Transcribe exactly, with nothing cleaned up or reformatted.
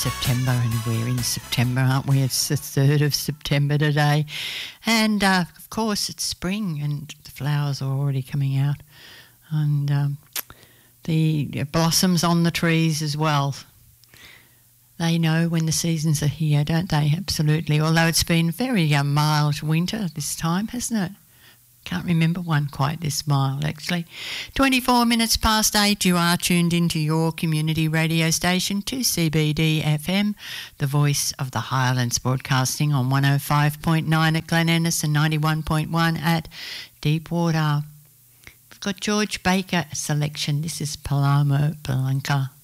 September, and we're in September, aren't we? It's the third of September today. And, uh, of course, it's spring and the flowers are already coming out. And um, the blossoms on the trees as well. They know when the seasons are here, don't they? Absolutely. Although it's been very uh, mild winter this time, hasn't it? Can't remember one quite this mild, actually. twenty-four minutes past eight, you are tuned into your community radio station, two C B D F M, the voice of the Highlands, broadcasting on one oh five point nine at Glen Innes and ninety-one point one at Deepwater. We've got George Baker selection. This is Paloma Blanca.